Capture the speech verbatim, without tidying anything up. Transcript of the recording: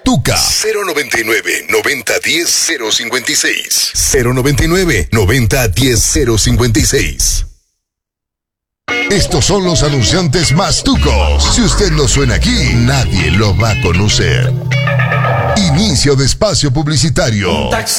Tuca. cero noventa y nueve, noventa diez, cero cincuenta y seis. cero noventa y nueve, noventa diez, cero cincuenta y seis. Estos son los anunciantes más tucos. Si usted no suena aquí, nadie lo va a conocer. Inicio de espacio publicitario.